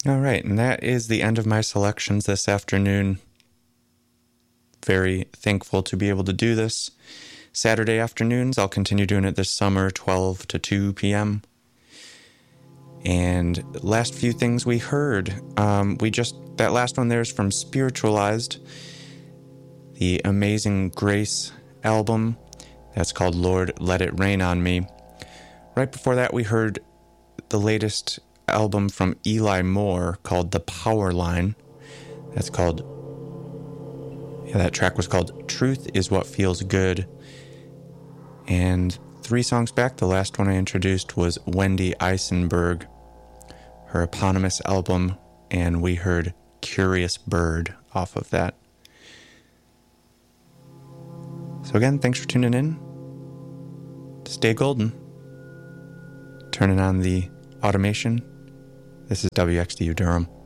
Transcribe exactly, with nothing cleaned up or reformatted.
All right, and that is the end of my selections this afternoon. Very thankful to be able to do this. Saturday afternoons, I'll continue doing it this summer, twelve to two p.m. And last few things we heard, um, we just, that last one there is from Spiritualized, the Amazing Grace album. That's called Lord, Let It Rain on Me. Right before that, we heard the latest album from Eli Moore called The Power Line. That's called, yeah, that track was called Truth Is What Feels Good. And three songs back, the last one I introduced was Wendy Eisenberg, her eponymous album, and we heard Curious Bird off of that. So again, thanks for tuning in. Stay golden. Turning on the automation. This is W X D U Durham.